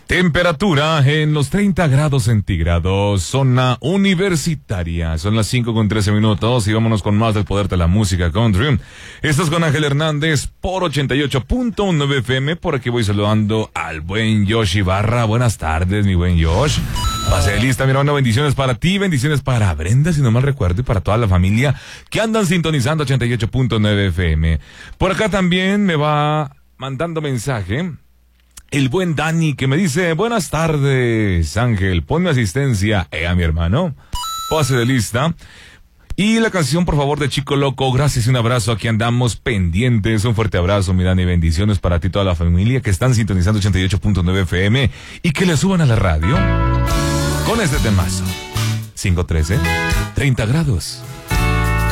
Temperatura en los 30 grados centígrados, zona universitaria. Son las 5:13 y vámonos con más del poder de la música country. Estás con Ángel Hernández por 88.9 FM. Por aquí voy saludando al buen Josh Ibarra. Buenas tardes, mi buen Josh. Pase lista, mi hermano. Bendiciones para ti, bendiciones para Brenda, si no mal recuerdo, y para toda la familia que andan sintonizando 88.9 FM. Por acá también me va mandando mensaje el buen Dani, que me dice: buenas tardes, Ángel, ponme asistencia, a mi hermano. Pase de lista. Y la canción, por favor, de Chico Loco. Gracias y un abrazo, aquí andamos pendientes. Un fuerte abrazo, mi Dani, bendiciones para ti y toda la familia que están sintonizando 88.9 FM y que le suban a la radio con este temazo. 5:13, 30 grados.